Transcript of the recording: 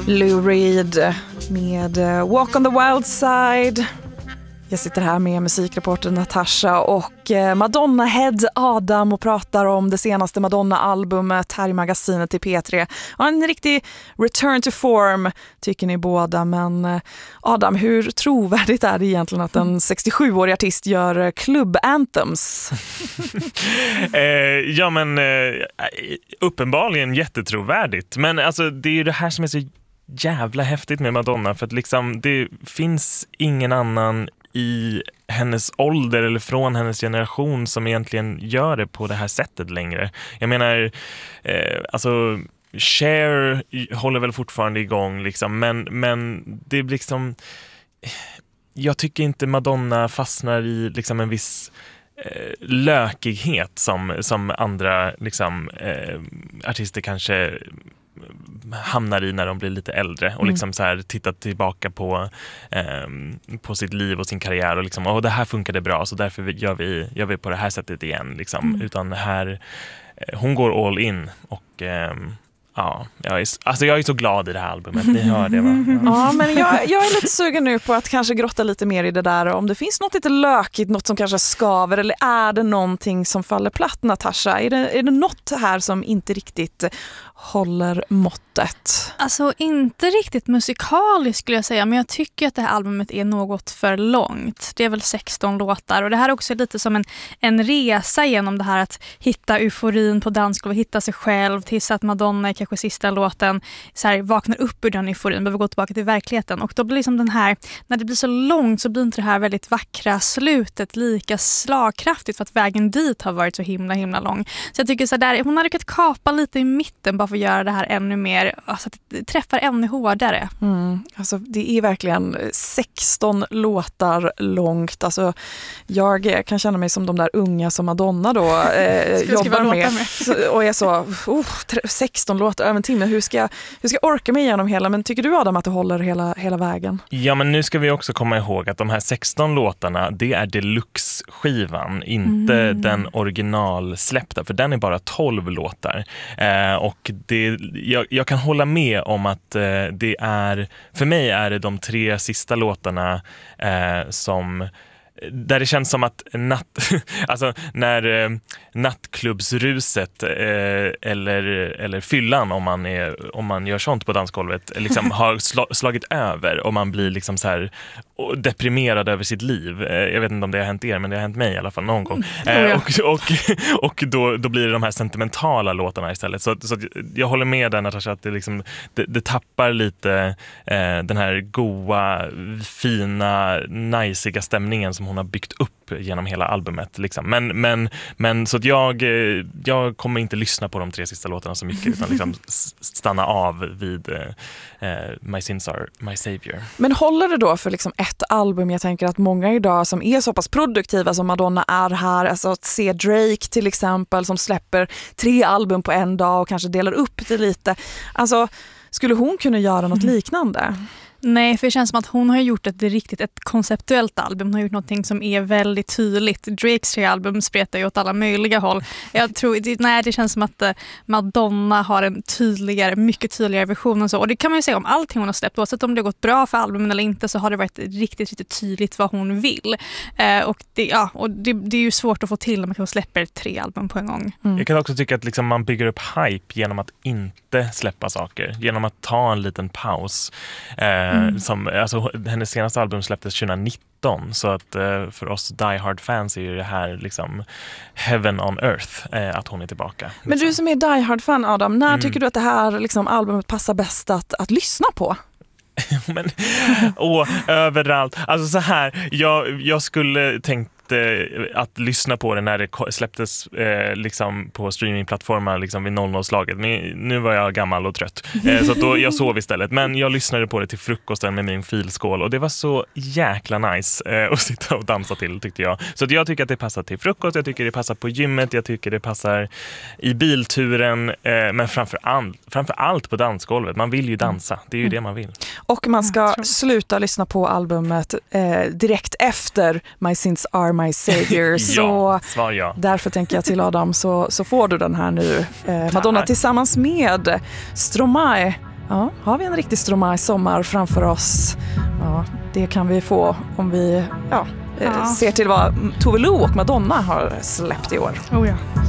Lou Reed med Walk on the Wild Side. Jag sitter här med musikreporter Natasha och Madonna-head Adam och pratar om det senaste Madonna-albumet här i magasinet i P3. Och en riktig return to form tycker ni båda. Men Adam, hur trovärdigt är det egentligen att en 67-årig artist gör club-anthems? Uppenbarligen jättetrovärdigt. Men alltså, det är ju det här som är så jävla häftigt med Madonna. För att liksom, det finns ingen annan i hennes ålder eller från hennes generation som egentligen gör det på det här sättet längre. Jag menar, alltså Cher håller väl fortfarande igång liksom, men det är liksom, jag tycker inte Madonna fastnar i liksom en viss lökighet som andra liksom artister kanske hamnar i när de blir lite äldre och liksom så här tittar tillbaka på sitt liv och sin karriär och liksom, och det här funkade bra så därför gör vi på det här sättet igen liksom. Utan här hon går all in och ja, jag är så glad i det här albumet. Ni hör det, va? Ja, men jag är lite sugen nu på att kanske grotta lite mer i det där. Om det finns något lite lökigt, något som kanske skaver, eller är det någonting som faller platt, Natasha? Är det något här som inte riktigt håller måttet? Alltså inte riktigt musikaliskt skulle jag säga, men jag tycker att det här albumet är något för långt. Det är väl 16 låtar och det här är också lite som en resa genom det här att hitta euforin på dansgolvet, hitta sig själv tills att Madonna är kanske sista låten så här, vaknar upp ur den euforin, behöver gå tillbaka till verkligheten. Och då blir liksom den här, när det blir så långt så blir inte det här väldigt vackra slutet lika slagkraftigt för att vägen dit har varit så himla lång. Så jag tycker så där, hon hade kunnat kapa lite i mitten bara för att göra det här ännu mer, alltså att det träffar ännu hårdare. Alltså det är verkligen 16 låtar långt. Alltså jag kan känna mig som de där unga som Madonna då jobbar med. Och är så 16 låtar över en timme. Hur ska jag orka mig igenom hela? Men tycker du, Adam, att det håller hela vägen? Ja, men nu ska vi också komma ihåg att de här 16 låtarna, det är deluxe-skivan, inte den originalsläppta, för den är bara 12 låtar. Och jag kan hålla med om att det är, för mig är det de 3 sista låtarna som där det känns som att alltså när nattklubbsruset eller fyllan om man gör sånt på dansgolvet liksom har slagit över och man blir liksom så här deprimerad över sitt liv. Jag vet inte om det har hänt er, men det har hänt mig i alla fall någon gång. Och då blir det de här sentimentala låtarna istället. Så jag håller med där, Natasha, att det liksom det tappar lite den här goa, fina, najsiga stämningen som hon har byggt upp genom hela albumet liksom. Men så att jag kommer inte lyssna på de 3 sista låtarna så mycket, utan liksom stanna av vid My Sins Are My Savior. Men håller det då för liksom ett album? Jag tänker att många idag som är så pass produktiva som Madonna är här, alltså att se Drake till exempel som släpper 3 album på en dag och kanske delar upp det lite. Alltså, skulle hon kunna göra något liknande? Nej, för det känns som att hon har gjort ett konceptuellt album. Hon har gjort någonting som är väldigt tydligt. Drakes 3 album spretar ju åt alla möjliga håll. Jag tror, det känns som att Madonna har en mycket tydligare version och så. Och det kan man ju säga om allting hon har släppt. Oavsett om det har gått bra för albumen eller inte, så har det varit riktigt tydligt vad hon vill. Och det är ju svårt att få till när man släpper 3 album på en gång. Jag kan också tycka att liksom man bygger upp hype genom att inte släppa saker. Genom att ta en liten paus. Alltså, hennes senaste album släpptes 2019, så att för oss Die Hard-fans är ju det här liksom heaven on earth att hon är tillbaka. Liksom. Men du som är Die Hard-fan, Adam, när tycker du att det här liksom, albumet passar bäst att lyssna på? Men, överallt. Alltså så här, jag skulle tänkt att lyssna på det när det släpptes liksom på streamingplattformar liksom vid 00-slaget. Men nu var jag gammal och trött. Så att då jag sov istället. Men jag lyssnade på det till frukosten med min filskål och det var så jäkla nice att sitta och dansa till, tyckte jag. Så att jag tycker att det passar till frukost, jag tycker det passar på gymmet, jag tycker det passar i bilturen, men framför allt på dansgolvet. Man vill ju dansa, det är ju det man vill. Och man ska sluta lyssna på albumet direkt efter My Sins Are My Savior. Så svar ja. Därför tänker jag till Adam, så får du den här nu. Madonna tillsammans med Stromae, Ja, har vi en riktigt Stromae sommar framför oss? Ja, det kan vi få om vi ser till vad Tove Lo och Madonna har släppt i år. Oh ja.